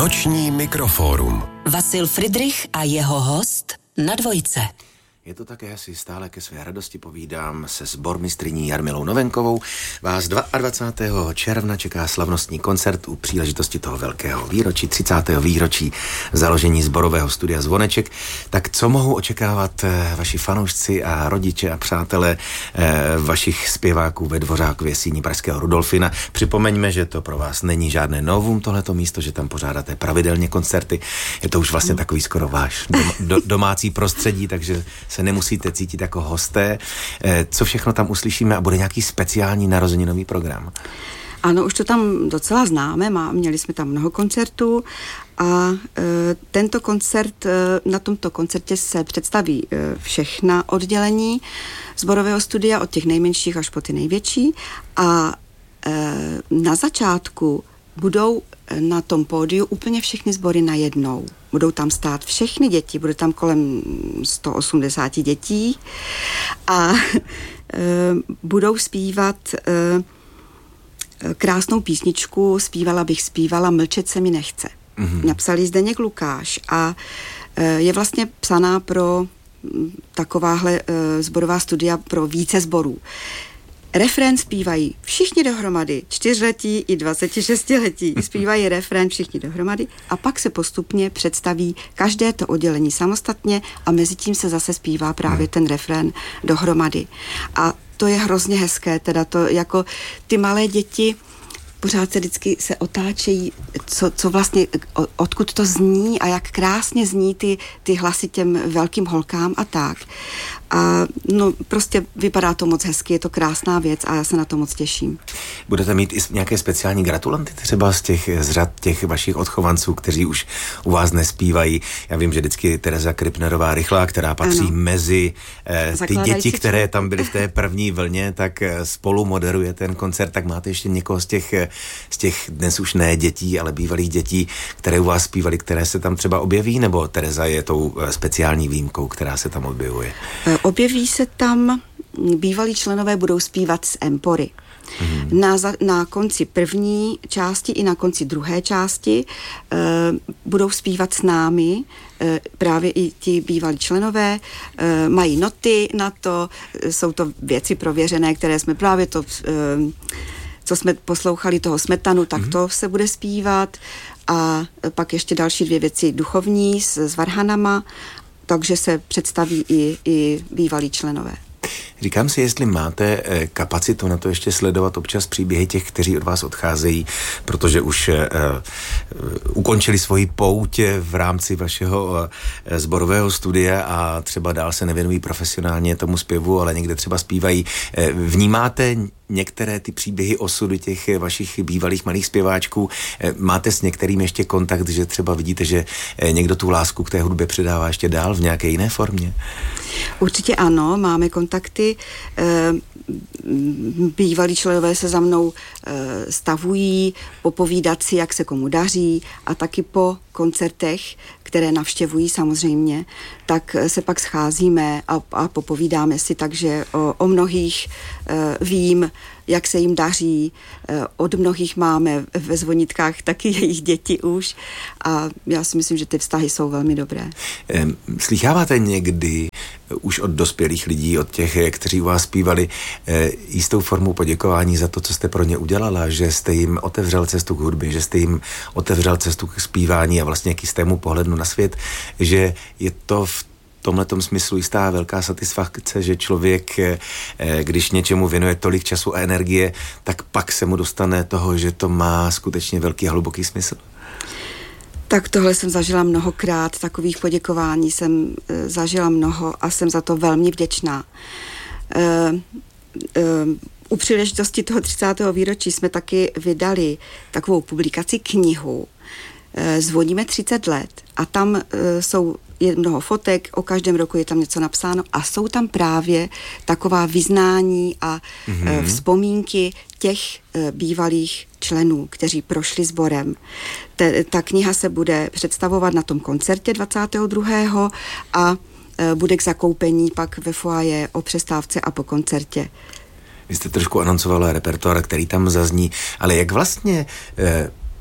Noční mikrofórum. Vasil Fridrich a jeho host na Dvojce. Je to také, si stále ke své radosti povídám se sbormistryní Jarmilou Novenkovou. Vás 22. června čeká slavnostní koncert u příležitosti toho velkého výročí, 30. výročí založení sborového studia Zvoneček. Tak co mohou očekávat vaši fanoušci a rodiče a přátelé vašich zpěváků ve Dvořákově síni pražského Rudolfina? Připomeňme, že to pro vás není žádné novum, tohleto místo, že tam pořádáte pravidelně koncerty. Je to už vlastně takový skoro váš domácí prostředí, takže se nemusíte cítit jako hosté. Co všechno tam uslyšíme a bude nějaký speciální narozeninový program? Ano, už to tam docela známe, měli jsme tam mnoho koncertů a tento koncert, na tomto koncertě se představí všechna oddělení sborového studia, od těch nejmenších až po ty největší, a na začátku budou na tom pódiu úplně všechny sbory najednou. Budou tam stát všechny děti, bude tam kolem 180 dětí a budou zpívat krásnou písničku Zpívala, mlčet se mi nechce. Napsal ji Zdeněk Lukáš a je vlastně psaná pro takováhle sborová studia pro více sborů. Refrén zpívají všichni dohromady, 4letí i 26letí. Zpívají refrén všichni dohromady a pak se postupně představí každé to oddělení samostatně a mezi tím se zase zpívá právě ten refrén dohromady. A to je hrozně hezké, teda to jako ty malé děti pořád se vždycky se otáčejí, co vlastně, odkud to zní a jak krásně zní ty hlasy těm velkým holkám a tak. A no prostě vypadá to moc hezky, je to krásná věc a já se na to moc těším. Budete mít i nějaké speciální gratulanty třeba z řad těch vašich odchovanců, kteří už u vás nespívají? Já vím, že vždycky Tereza Kripnerová Rychlá, která patří mezi ty děti, které tam byly v té první vlně, tak spolu moderuje ten koncert. Tak máte ještě někoho z těch dnes už ne dětí, ale bývalých dětí, které u vás zpívali, které se tam třeba objeví, nebo Tereza je tou speciální výjimkou, která se tam objevuje? Objeví se tam, bývalí členové budou zpívat z empory. Na konci první části i na konci druhé části budou zpívat s námi, právě i ti bývalí členové, mají noty na to, jsou to věci prověřené, které jsme právě co jsme poslouchali toho Smetanu, tak to se bude zpívat a pak ještě další 2 věci duchovní s varhanama, takže se představí i bývalí členové. Říkám si, jestli máte kapacitu na to ještě sledovat občas příběhy těch, kteří od vás odcházejí, protože už ukončili svoji pouť v rámci vašeho sborového studia a třeba dál se nevěnují profesionálně tomu zpěvu, ale někde třeba zpívají. Vnímáte některé ty příběhy osudu těch vašich bývalých malých zpěváčků? Máte s některým ještě kontakt, že třeba vidíte, že někdo tu lásku k té hudbě předává ještě dál v nějaké jiné formě? Určitě ano, máme kontakty. Bývalí členové se za mnou stavují, popovídat si, jak se komu daří, a taky po koncertech, které navštěvují samozřejmě, tak se pak scházíme a popovídáme si, takže o mnohých vím, jak se jim daří. Od mnohých máme ve zvonitkách taky jejich děti už a já si myslím, že ty vztahy jsou velmi dobré. Slycháváte někdy už od dospělých lidí, od těch, kteří u vás zpívali, jistou formu poděkování za to, co jste pro ně udělala, že jste jim otevřel cestu k hudbě, že jste jim otevřel cestu k zpívání a vlastně k jistému pohledu na svět, že je to v tomhletom smyslu jistá velká satisfakce, že člověk, když něčemu věnuje tolik času a energie, tak pak se mu dostane toho, že to má skutečně velký a hluboký smysl. Tak tohle jsem zažila mnohokrát, takových poděkování jsem zažila mnoho a jsem za to velmi vděčná. U příležitosti toho 30. výročí jsme taky vydali takovou publikaci, knihu Zvoníme 30 let a tam je mnoho fotek, o každém roku je tam něco napsáno a jsou tam právě taková vyznání a vzpomínky těch bývalých členů, kteří prošli sborem. Ta kniha se bude představovat na tom koncertě 22. a bude k zakoupení pak ve foyer o přestávce a po koncertě. Vy jste trošku anoncovala repertoár, který tam zazní, ale jak vlastně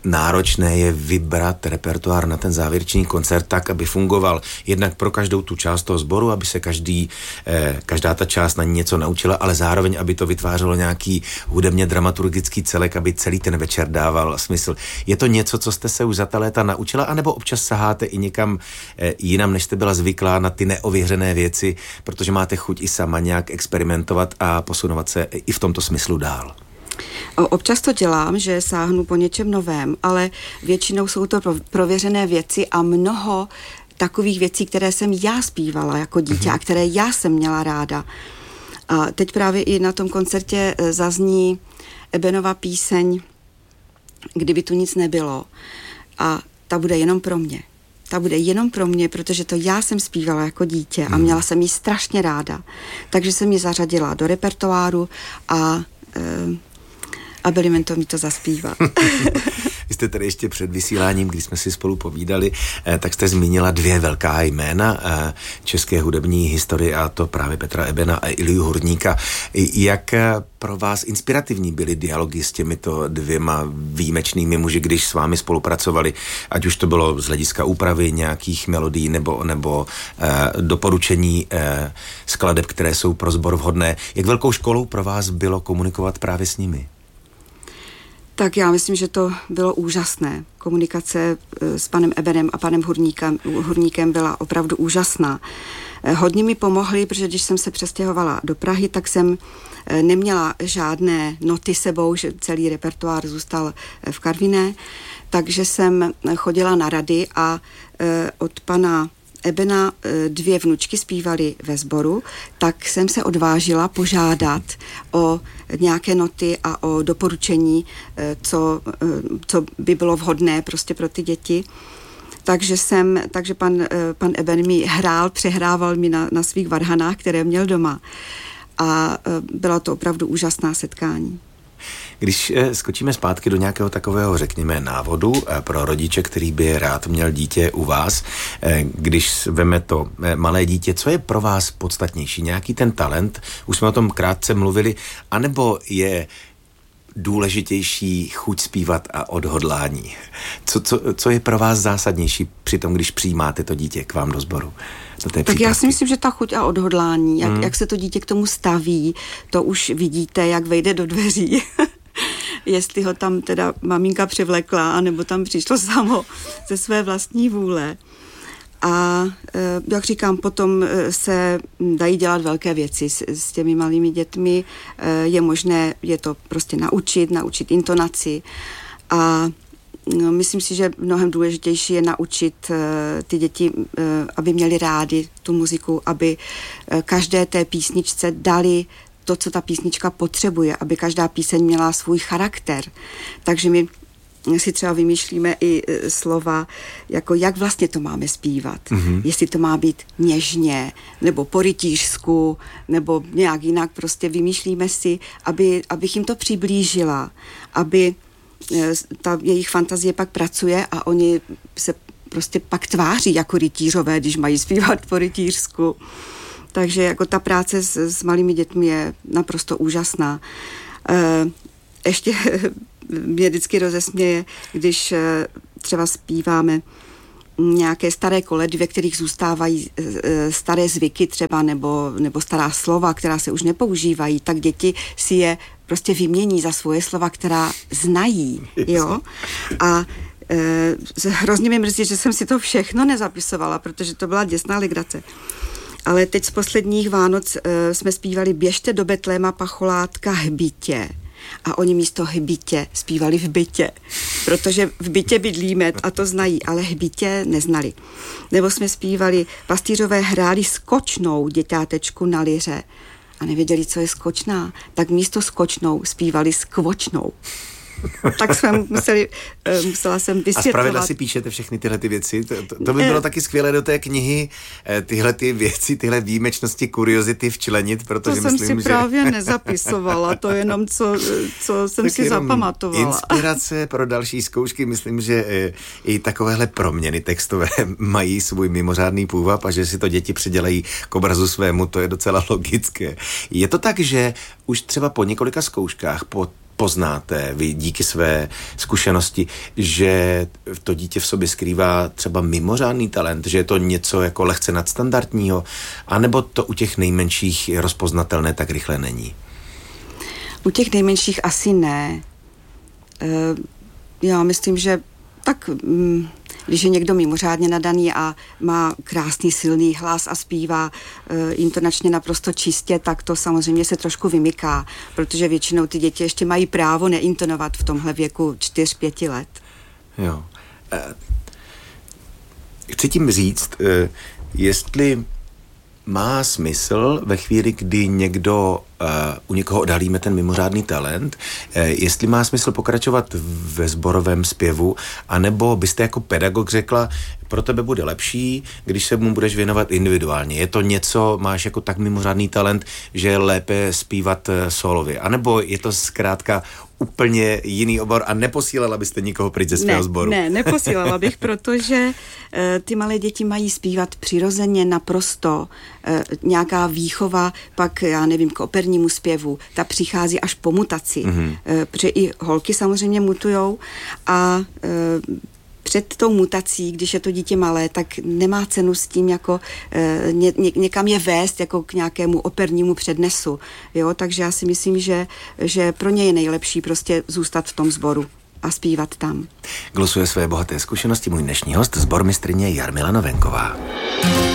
náročné je vybrat repertoár na ten závěrečný koncert tak, aby fungoval jednak pro každou tu část toho sboru, aby se každá ta část na ní něco naučila, ale zároveň, aby to vytvářelo nějaký hudebně dramaturgický celek, aby celý ten večer dával smysl. Je to něco, co jste se už za ta léta naučila, anebo občas saháte i někam jinam, než jste byla zvyklá na ty neověřené věci, protože máte chuť i sama nějak experimentovat a posunovat se i v tomto smyslu dál? Občas to dělám, že sáhnu po něčem novém, ale většinou jsou to prověřené věci a mnoho takových věcí, které jsem já zpívala jako dítě a které já jsem měla ráda. A teď právě i na tom koncertě zazní Ebenova píseň Kdyby tu nic nebylo. A ta bude jenom pro mě. Ta bude jenom pro mě, protože to já jsem zpívala jako dítě a měla jsem ji strašně ráda. Takže jsem ji zařadila do repertoáru a Abilimento mi to zaspívá. Vy jste tady ještě před vysíláním, když jsme si spolu povídali, tak jste zmínila 2 velká jména české hudební historie, a to právě Petra Ebena a Ilju Hurníka. Jak pro vás inspirativní byly dialogy s těmito 2 výjimečnými muži, když s vámi spolupracovali, ať už to bylo z hlediska úpravy nějakých melodií nebo doporučení skladeb, které jsou pro sbor vhodné. Jak velkou školou pro vás bylo komunikovat právě s nimi? Tak já myslím, že to bylo úžasné. Komunikace s panem Ebenem a panem Hurníkem byla opravdu úžasná. Hodně mi pomohli, protože když jsem se přestěhovala do Prahy, tak jsem neměla žádné noty sebou, že celý repertoár zůstal v Karviné, takže jsem chodila na rady a od pana Ebena 2 vnučky zpívaly ve sboru, tak jsem se odvážila požádat o nějaké noty a o doporučení, co by bylo vhodné prostě pro ty děti. Takže pan Eben mi přehrával mi na svých varhanách, které měl doma. A byla to opravdu úžasná setkání. Když skočíme zpátky do nějakého takového, řekněme, návodu pro rodiče, který by rád měl dítě u vás, když veme to malé dítě, co je pro vás podstatnější? Nějaký ten talent, už jsme o tom krátce mluvili, anebo je důležitější chuť zpívat a odhodlání? Co je pro vás zásadnější při tom, když přijímáte to dítě k vám do sboru? Tak já si myslím, že ta chuť a odhodlání, jak se to dítě k tomu staví, to už vidíte, jak vejde do dveří. Jestli ho tam teda maminka přivlekla, anebo tam přišlo samo ze své vlastní vůle. A jak říkám, potom se dají dělat velké věci s těmi malými dětmi. Je možné je to prostě naučit intonaci. A myslím si, že mnohem důležitější je naučit ty děti, aby měli rádi tu muziku, aby každé té písničce dali to, co ta písnička potřebuje, aby každá píseň měla svůj charakter. Takže my si třeba vymýšlíme i slova, jako jak vlastně to máme zpívat. Jestli to má být něžně, nebo po rytířsku, nebo nějak jinak. Prostě vymýšlíme si, abych jim to přiblížila, aby ta jejich fantazie pak pracuje a oni se prostě pak tváří jako rytířové, když mají zpívat po rytířsku. Takže jako ta práce s malými dětmi je naprosto úžasná. Ještě mě vždycky rozesměje, když třeba zpíváme nějaké staré koledy, ve kterých zůstávají staré zvyky třeba nebo stará slova, která se už nepoužívají, tak děti si je prostě vymění za svoje slova, která znají. Jo? A hrozně mi mrzí, že jsem si to všechno nezapisovala, protože to byla děsná legrace. Ale teď z posledních Vánoc jsme zpívali Běžte do Betléma pacholátka hbitě. A oni místo hbitě zpívali v bytě, protože v bytě bydlíme a to znají, ale hbitě neznali. Nebo jsme zpívali Pastýřové hráli skočnou děťátečku na liře a nevěděli, co je skočná, tak místo skočnou zpívali skvočnou. Tak jsme musela jsem vysvětlovat. A zpravidla si píšete všechny tyhle ty věci? To by bylo taky skvělé do té knihy tyhle ty věci, tyhle výjimečnosti, kuriozity včlenit, protože to myslím, jsem si právě nezapisovala, to jenom, co jsem si zapamatovala. Inspirace pro další zkoušky, myslím, že i takovéhle proměny textové mají svůj mimořádný půvab a že si to děti přidělají k obrazu svému, to je docela logické. Je to tak, že už třeba po několika zkouškách, po poznáte vy díky své zkušenosti, že to dítě v sobě skrývá třeba mimořádný talent, že je to něco jako lehce nadstandardního, anebo to u těch nejmenších rozpoznatelné tak rychle není? U těch nejmenších asi ne. Já myslím, že tak, když je někdo mimořádně nadaný a má krásný silný hlas a zpívá intonačně naprosto čistě, tak to samozřejmě se trošku vymyká, protože většinou ty děti ještě mají právo neintonovat v tomhle věku 4-5 let. Jo. Chci tím říct, jestli má smysl ve chvíli, kdy u někoho odhalíme ten mimořádný talent, jestli má smysl pokračovat ve sborovém zpěvu, anebo byste jako pedagog řekla, pro tebe bude lepší, když se mu budeš věnovat individuálně. Je to něco, máš jako tak mimořádný talent, že je lépe zpívat solově. Anebo je to zkrátka úplně jiný obor a neposílala byste nikoho pryč ze svého sboru? Ne, neposílala bych, protože ty malé děti mají zpívat přirozeně naprosto. Nějaká výchova, pak já nevím, k opernímu zpěvu, ta přichází až po mutaci. Protože i holky samozřejmě mutujou a před tou mutací, když je to dítě malé, tak nemá cenu s tím jako někam je vést jako k nějakému opernímu přednesu. Jo? Takže já si myslím, že pro ně je nejlepší prostě zůstat v tom sboru a zpívat tam. Glosuje své bohaté zkušenosti můj dnešní host, sbormistryně Jarmila Novenková.